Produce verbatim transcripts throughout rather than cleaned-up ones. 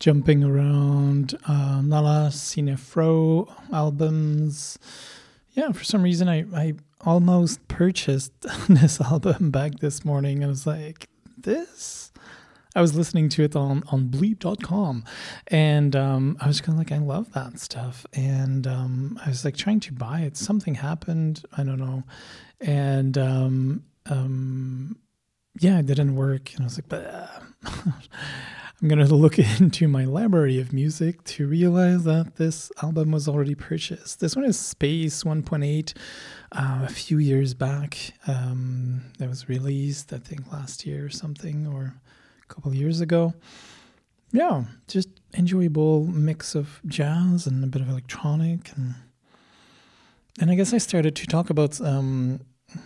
jumping around um, Nala Cinefro albums. Yeah, for some reason I, I almost purchased this album back this morning. I was like, this? I was listening to it on, on bleep dot com, and um, I was kind of like, I love that stuff. And um, I was like trying to buy it. Something happened. I don't know. And um, um, yeah, it didn't work. And I was like, but I'm going to look into my library of music to realize that this album was already purchased. This one is Space one point eight, uh, a few years back. Um, that was released, I think, last year or something, or a couple of years ago. Yeah, just enjoyable mix of jazz and a bit of electronic. And, and I guess I started to talk about, um,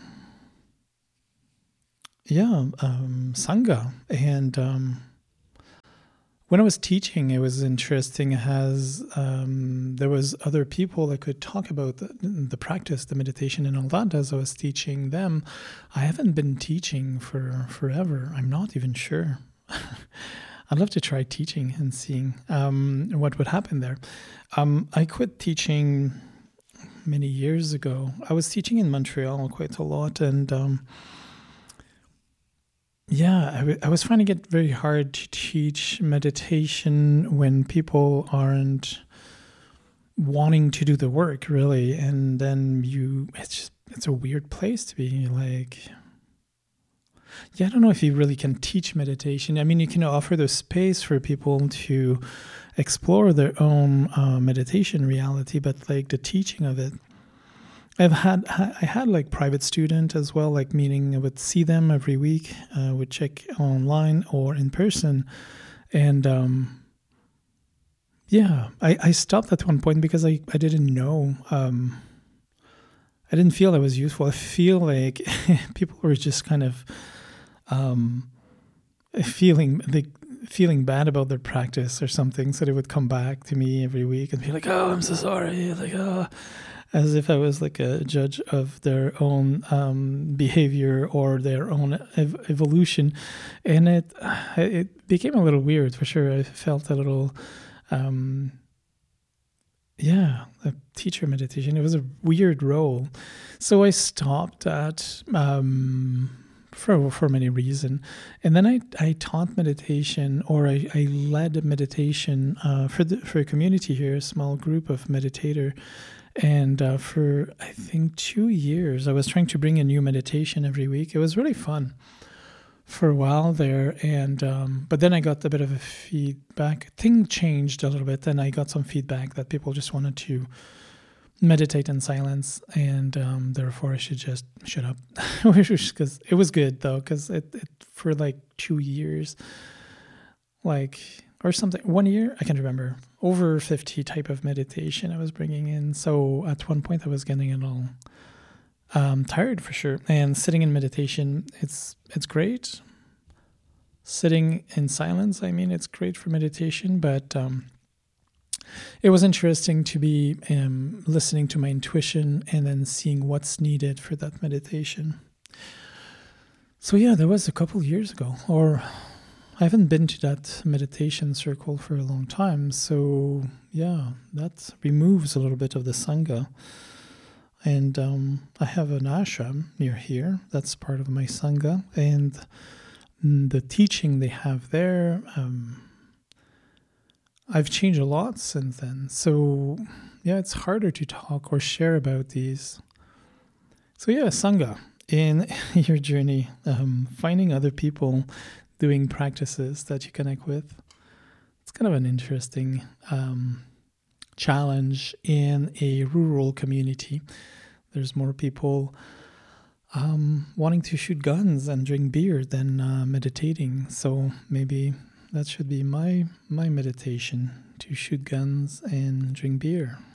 yeah, um, Sangha. And... Um, When I was teaching, it was interesting as um, there was other people that could talk about the, the practice, the meditation and all that as I was teaching them. I haven't been teaching for forever. I'm not even sure. I'd love to try teaching and seeing um, what would happen there. Um, I quit teaching many years ago. I was teaching in Montreal quite a lot, and um, Yeah, I, w- I was finding it very hard to teach meditation when people aren't wanting to do the work, really. And then you, it's just, it's a weird place to be. Like, yeah, I don't know if you really can teach meditation. I mean, you can offer the space for people to explore their own uh, meditation reality, but like the teaching of it, I've had I had like private student as well, like meaning I would see them every week, uh, would check online or in person, and um, yeah, I, I stopped at one point because I, I didn't know, um, I didn't feel that was useful. I feel like people were just kind of um, feeling like feeling bad about their practice or something, so they would come back to me every week and be like, "Oh, I'm so sorry," like, "Oh." As if I was like a judge of their own um, behavior or their own ev- evolution. And it it became a little weird, for sure. I felt a little, um, yeah, a teacher meditation. It was a weird role. So I stopped that um, for for many reasons. And then I, I taught meditation, or I, I led meditation uh, for, the, for a community here, a small group of meditator. And uh, for, I think, two years, I was trying to bring a new meditation every week. It was really fun for a while there. And um, but then I got a bit of a feedback. Thing changed a little bit. And I got some feedback that people just wanted to meditate in silence. And um, therefore, I should just shut up. Because it was good, though, because it, it for like two years, like... or something, one year, I can't remember, over fifty type of meditation I was bringing in. So at one point I was getting a little um, tired, for sure. And sitting in meditation, it's it's great. Sitting in silence, I mean, it's great for meditation, but um, it was interesting to be um, listening to my intuition and then seeing what's needed for that meditation. So yeah, that was a couple years ago, or... I haven't been to that meditation circle for a long time, so yeah, that removes a little bit of the Sangha. And um, I have an ashram near here, that's part of my Sangha, and the teaching they have there, um, I've changed a lot since then. So yeah, it's harder to talk or share about these. So yeah, Sangha, in your journey, um, finding other people doing practices that you connect with. It's kind of an interesting um, challenge in a rural community. There's more people um, wanting to shoot guns and drink beer than uh, meditating. So maybe that should be my my meditation, to shoot guns and drink beer.